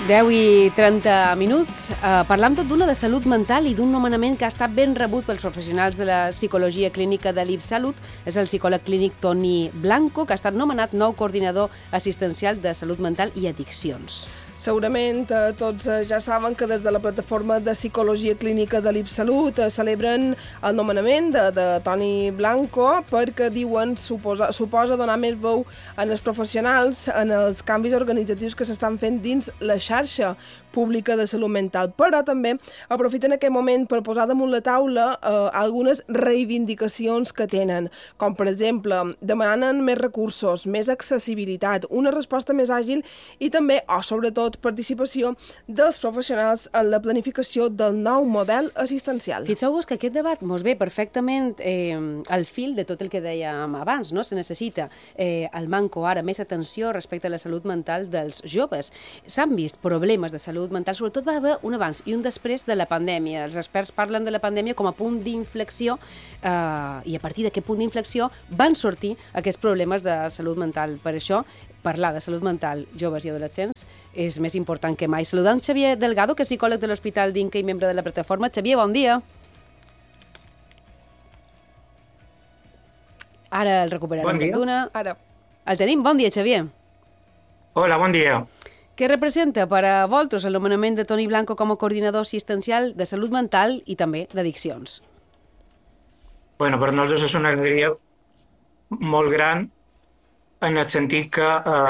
10:30. Parlam tot d'una de salut mental i d'un nomenament que ha estat ben rebut pels professionals de la psicologia clínica de l'IPS Salut. És el psicòleg clínic Toni Blanco, que ha estat nomenat nou coordinador assistencial de salut mental i addiccions. Segurament tots ja saben que des de la plataforma de psicologia clínica de l'IPS Salut celebren el nomenament de Toni Blanco perquè diuen suposa donar més veu en els professionals en els canvis organitzatius que s'estan fent dins la xarxa pública de salut mental, però també aprofiten aquest moment per posar damunt la taula algunes reivindicacions que tenen, com per exemple demanen més recursos, més accessibilitat, una resposta més àgil i també, o sobretot, participació dels professionals en la planificació del nou model assistencial. Fixeu-vos que aquest debat mos ve perfectament al fil de tot el que dèiem abans, no? Se necessita al manco ara més atenció respecte a la salut mental dels joves. S'han vist problemes de salut mental, sobretot va haver un abans i un després de la pandèmia. Els experts parlen de la pandèmia com a punt d'inflexió i a partir d'aquest punt d'inflexió van sortir aquests problemes de salut mental. Per això, parlar de salut mental, joves i adolescents és més important que mai. Saludant Xavier Delgado, que és psicòleg de l'Hospital d'Inca i membre de la plataforma. Xavier, bon dia. Ara el recuperarem. Bon dia. Ara. El tenim. Bon dia, Xavier. Hola, bon dia. Què representa per a vosaltres el nomenament de Toni Blanco com a coordinador assistencial de salut mental i també d'addiccions? Bueno, per nosaltres és una alegria molt gran en el sentit que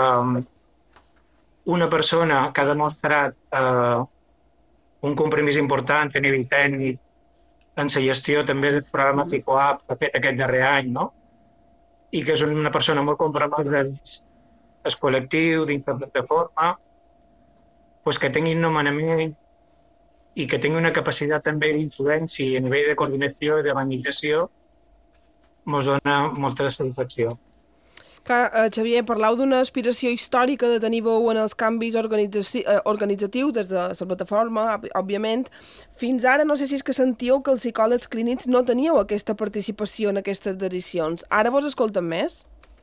una persona que ha demostrat un compromís important a nivell tècnic en la gestió també del programa PsicoApp que ha fet aquest darrer any, no? I que és una persona molt compromesa dins el col·lectiu, dins la plataforma, pues que tingui un nomenament i que tingui una capacitat també d'influència a nivell de coordinació i d'organització ens dona molta satisfacció. Clar, Xavier, parlau d'una aspiració històrica de tenir veu en els canvis organitzatius des de la plataforma, òbviament. Fins ara no sé si és que sentíeu que els psicòlegs clínics no teníeu aquesta participació en aquestes decisions. Ara vos escolten més?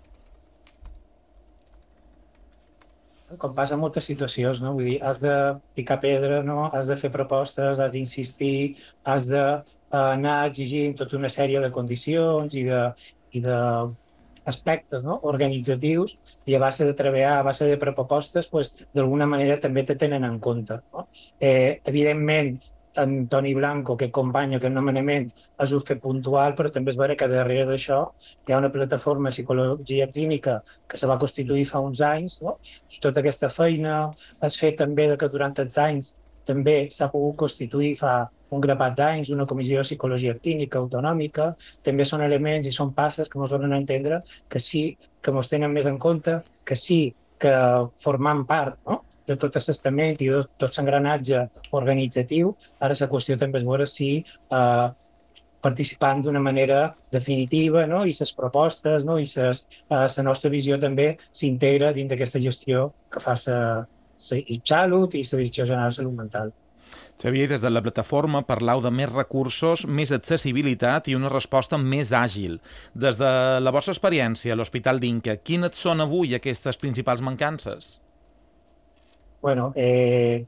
Com passa en moltes situacions, no? Vull dir, has de picar pedra, no? Has de fer propostes, has d'insistir, has d'anar exigint tota una sèrie de condicions i de aspectes, no? Organitzatius, i a base de treballar, a base de propostes, pues, d'alguna manera també te tenen en compte, no? Evidentment, en Toni Blanco, que acompanya aquest nomenament, és un fet puntual, però també és vera que darrere d'això hi ha una plataforma de psicologia clínica que se va constituir fa uns anys, no? I tota aquesta feina es fet també que durant els anys també s'ha pogut constituir fa un grapat d'anys una comissió de psicologia clínica autonòmica. També són elements i són passes que ens donen a entendre que sí que ens tenen més en compte, que sí que formant part, no?, de tot aquest estament i de tot l'engranatge organitzatiu. Ara la qüestió també és veure si participant d'una manera definitiva, no?, i les propostes, no?, i la nostra visió també s'integra dins d'aquesta gestió que fa la Salut i la Direcció General de Salut Mental. Xavier, des de la plataforma parlau de més recursos, més accessibilitat i una resposta més àgil. Des de la vostra experiència a l'Hospital d'Inca, quines són avui aquestes principals mancances? Bueno, des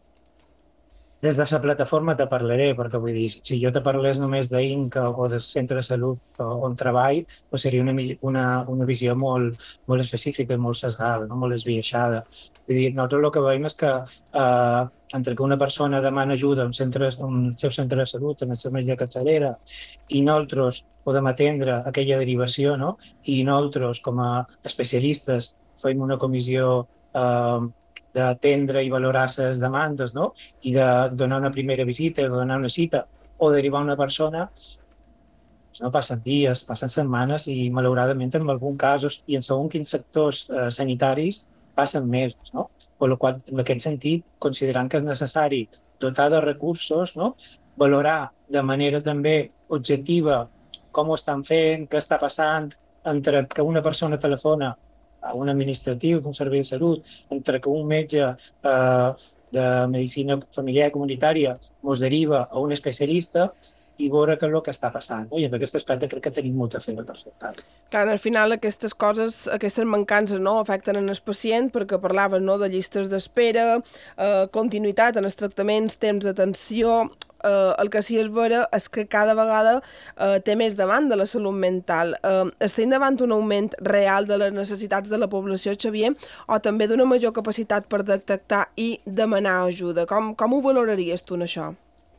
de la plataforma te parlaré, perquè vull dir, si jo te parlés només d'Inca o del centre de salut on treball, doncs seria una visió molt específica i molt sesgada, no? Molt esbiaixada. Vull dir, nosaltres el que veiem és que entre que una persona demana ajuda a un seu centre de salut, en la seva metge capçalera, i nosaltres podem atendre aquella derivació, no? I nosaltres, com a especialistes, fem una comissió d'atendre i valorar les demandes, no? I de donar una primera visita, de donar una cita o derivar una persona, no passen dies, passen setmanes i malauradament en alguns casos i en segons quins sectors sanitaris passen mesos, no? Per la qual, en aquest sentit, considerant que és necessari dotar de recursos, no? Valorar de manera també objectiva com ho estan fent, què està passant entre que una persona telefona a un administratiu d'un servei de salut, entre que un metge de medicina familiar i comunitària ens deriva a un especialista, i veure què és el que està passant. No? I en aquest aspecte crec que tenim molta feina per fer. Clar, al final aquestes coses, aquestes mancances, no, afecten en el pacient, perquè parlaves, no, de llistes d'espera, continuïtat en els tractaments, temps d'atenció. El que sí és vera és que cada vegada té més demanda la salut mental. Estem davant un augment real de les necessitats de la població, Xavier, o també d'una major capacitat per detectar i demanar ajuda? Com ho valoraries tu en això?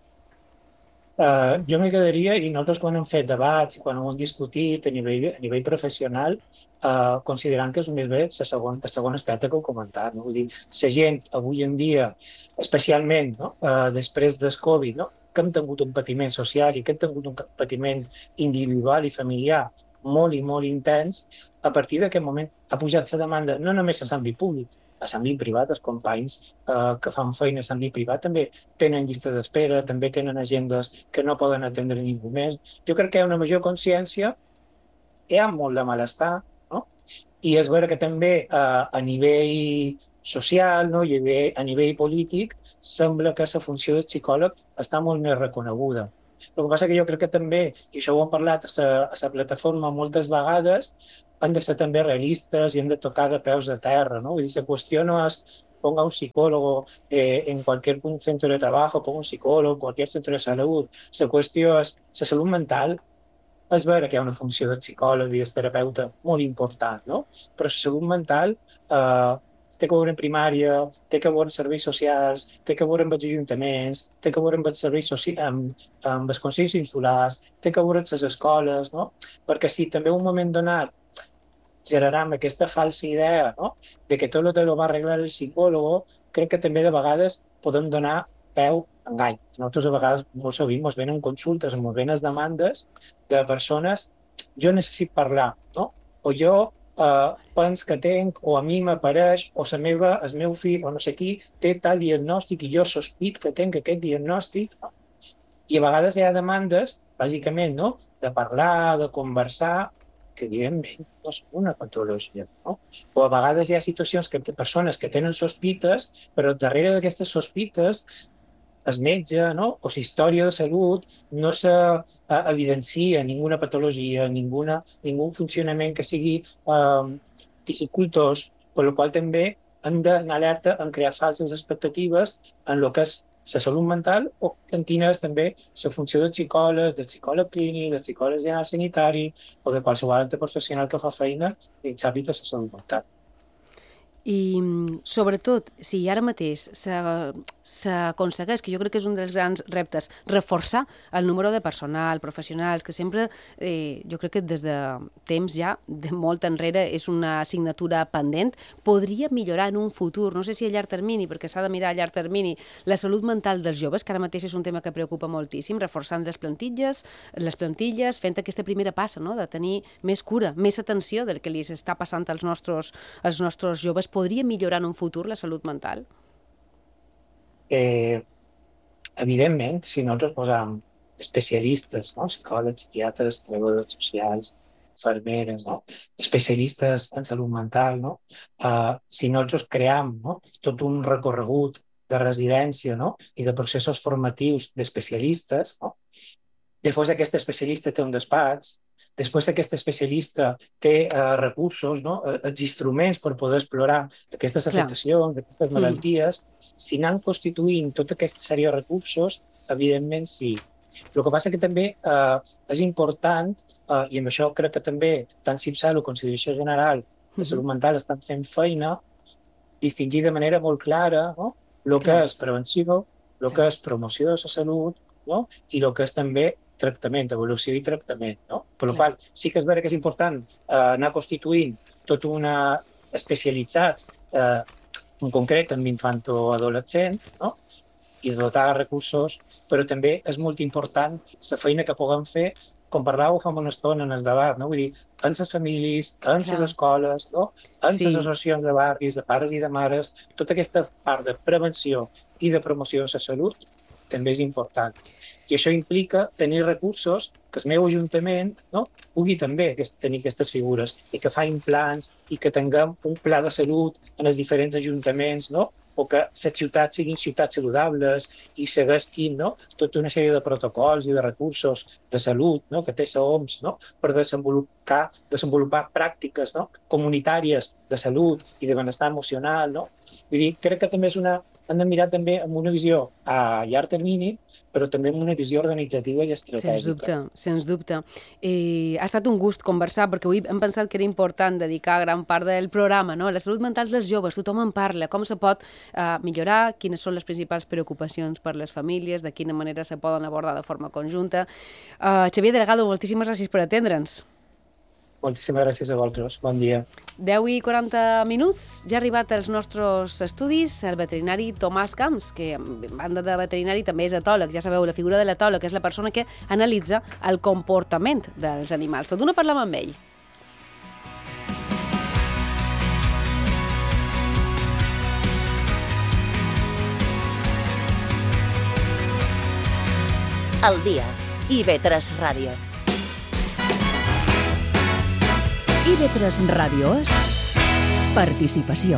Jo m'hi quedaria, i nosaltres quan hem fet debats i quan ho hem discutit a nivell professional, considerant que és més bé el segon aspecte que heu comentat. No? Vull dir, la gent avui en dia, especialment no? Després del Covid, no? Que hem tingut un patiment social i que hem tingut un patiment individual i familiar molt i molt intens, a partir d'aquest moment ha pujat la demanda no només a l'àmbit públic, a l'àmbit privat, els companys que fan feina a l'àmbit privat també tenen llista d'espera, també tenen agendes que no poden atendre ningú més. Jo crec que hi ha una major consciència, hi ha molt de malestar, no? I és vera que també a nivell social, no? I a nivell polític sembla que la funció del psicòleg està molt més reconeguda. El que passa que jo crec que també, i això ho hem parlat a la plataforma moltes vegades, han de ser també realistes i han de tocar de peus a terra, ¿no? Vull dir, la qüestió no és ponga un psicólogo en cualquier centro de trabajo, ponga un psicólogo en cualquier centro de salud. La qüestió és la salut mental. És vera que hi ha una funció del psicòleg i del terapeuta molt important, no? Però la salut mental té que veure en primària, té que veure en serveis socials, té que veure amb els ajuntaments, té que veure amb els serveis amb els consells insulars, té que veure amb les escoles, no? Perquè si també en un moment donat generam aquesta falsa idea, no? De que tot lo va arreglar el psicòleg, crec que també de vegades podem donar peu a engany. Nosaltres a vegades molt sovint ens venen consultes, ens venen demandes de persones, jo necessito parlar, no? O jo penso que tenc, o a mi m'apareix, o el meu fill, o no sé qui, té tal diagnòstic i jo sospito que tenc aquest diagnòstic. I a vegades hi ha demandes, bàsicament, no? De parlar, de conversar, que evidentment no és una patologia, no? O a vegades hi ha situacions que persones que tenen sospites, però darrere d'aquestes sospites el metge, no? O la història de salut no s'evidencia ninguna patologia, ningú funcionament que sigui dificultós, per la qual també hem d'anar alerta en crear falses expectatives en el que és la salut mental o en quina és també la funció del psicòleg clínic, del psicòleg general sanitari o de qualsevol altre professional que fa feina dins l'àmbit de la salut mental. I, sobretot, si ara mateix s'aconsegueix, que jo crec que és un dels grans reptes, reforçar el número de personal, professionals, que sempre, jo crec que des de temps ja, de molt enrere, és una assignatura pendent, podria millorar en un futur, no sé si a llarg termini, perquè s'ha de mirar a llarg termini, la salut mental dels joves, que ara mateix és un tema que preocupa moltíssim, reforçant les plantilles, fent aquesta primera passa, no?, de tenir més cura, més atenció del que li està passant als nostres joves. Podria millorar en un futur la salut mental? Evidentment, si nosaltres posam especialistes, no? Psicòlegs, psiquiatres, treballadors socials, infermeres, no? Especialistes en salut mental, no? Si nosaltres cream, no? Tot un recorregut de residència, no? I de processos formatius d'especialistes, no? Després aquest especialista té un despatx, després aquest especialista té recursos, no? Els instruments per poder explorar aquestes afectacions, aquestes malalties. Si anem constituint tota aquesta sèrie de recursos, evidentment sí. El que passa que també és important, i amb això crec que també tant CIPSAL o Conselleria General de Salut Mental estan fent feina, distingir de manera molt clara, no? El que és prevenció, el que és promoció de la salut, no? I el que és també tractament, evolució i tractament, no? Per la qual sí que és vera que és important anar constituint tot una especialitzats en concret en l'infant o adolescent, no? I dotar de recursos, però també és molt important la feina que puguem fer, com parlàveu fa una estona en el debat, no? Vull dir, en les famílies, en les escoles, no? En les associacions de barris, de pares i de mares, tota aquesta part de prevenció i de promoció de la salut també és important. I això implica tenir recursos que el meu ajuntament, no, pugui també tenir aquestes figures i que facin plans i que tinguem un pla de salut en els diferents ajuntaments, no, o que les ciutats siguin ciutats saludables i segueixin, no?, tota una sèrie de protocols i de recursos de salut, no?, que té la OMS, no?, per desenvolupar pràctiques, no?, comunitàries de salut i de benestar emocional, no? Vull dir, crec que també hem de mirar també amb una visió a llarg termini, però també amb una visió organitzativa i estratègica. Sens dubte. Ha estat un gust conversar, perquè avui hem pensat que era important dedicar gran part del programa, no?, a la salut mental dels joves. Tothom en parla, com se pot millorar, quines són les principals preocupacions per les famílies, de quina manera se poden abordar de forma conjunta. Xavier Delgado, moltíssimes gràcies per atendre'ns. Moltíssimes gràcies a vosaltres. Bon dia. 10:40 minuts. Ja ha arribat als nostres estudis el veterinari Tomàs Camps, que, en banda de veterinari, també és etòleg. Ja sabeu, la figura de l'etòleg és la persona que analitza el comportament dels animals. Tot d'una parlem amb ell. Al dia. IB3 Ràdio. IB3 Ràdio és participació.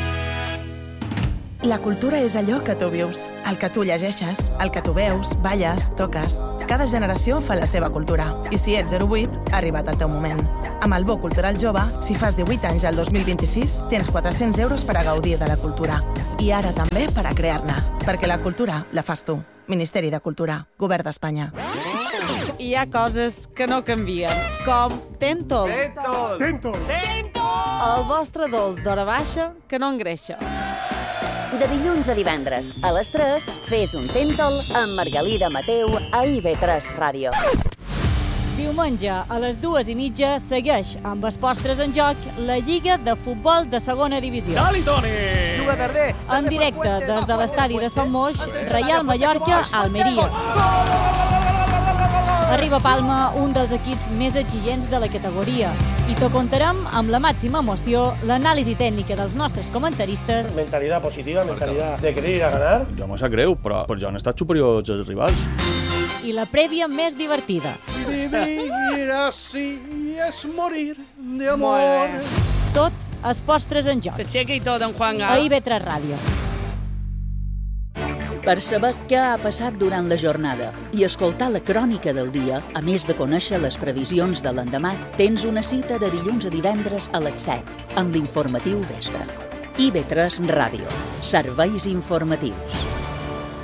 La cultura és allò que tu vius, el que tu llegeixes, el que tu veus, balles, toques. Cada generació fa la seva cultura. I si ets 08, ha arribat el teu moment. Amb el Bo Cultural Jove, si fas 18 anys al 2026, tens 400 euros per a gaudir de la cultura. I ara també per a crear-ne, perquè la cultura la fas tu. Ministeri de Cultura, Govern d'Espanya. Hi ha coses que no canvien, com Tentol. Tentol! El vostre dolç d'hora baixa que no engreixa. De dilluns a divendres, a les 3, fes un Tentol amb Margalida Mateu a IB3 Ràdio. Diumenge, a les 2:30, segueix amb els postres en joc la Lliga de Futbol de Segona Divisió. Dali, Toni! En directe des de l'estadi de Sant Moix, Reial Mallorca, Almeria. Arriba a Palma un dels equips més exigents de la categoria i t'ho contarem amb la màxima emoció, l'anàlisi tècnica dels nostres comentaristes. Mentalitat positiva, mentalitat de querer ir a ganar. Ja me sap greu, però ja han estat superiors als rivals. I la prèvia més divertida. Vivir así es morir de amor. Tot els postres en joc. S'aixeca i tot en Juan A IB3 Ràdio. Per saber què ha passat durant la jornada i escoltar la crònica del dia, a més de conèixer les previsions de l'endemà, tens una cita de dilluns a divendres a les 7, amb l'informatiu vespre. IB3 Ràdio. Serveis informatius.